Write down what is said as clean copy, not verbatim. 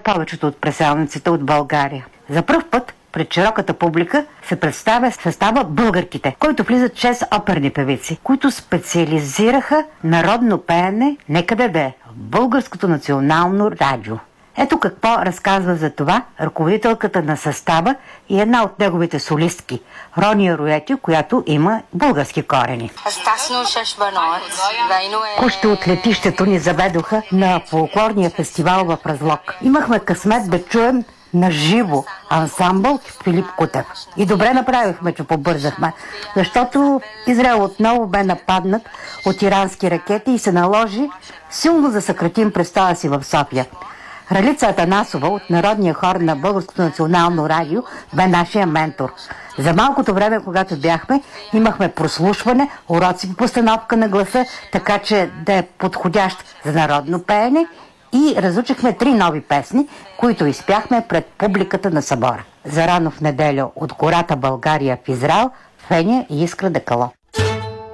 повечето от преселниците от България. За пръв път пред широката публика се представя състава Българките, който влизат 6 оперни певици, които специализираха народно пеене некъде да е в Българското национално радио. Ето какво разказва за това ръководителката на състава и една от неговите солистки, Рония Роети, която има български корени. Още от летището ни заведоха на фолклорния фестивал в Разлог. Имахме късмет да чуем на живо ансамбъл Филип Кутев. И добре направихме, че побързахме, защото Израел отново бе нападнат от ирански ракети и се наложи силно да съкратим престоя си в София. Ралица Атанасова от Народния хор на Българското национално радио бе нашия ментор. За малкото време, когато бяхме, имахме прослушване, уроци по постановка на гласа, така че да е подходящ за народно пеене, и разучихме 3 нови песни, които изпяхме пред публиката на събора. Зарано в неделя от гората България в Израел, Феня и Искра Декало.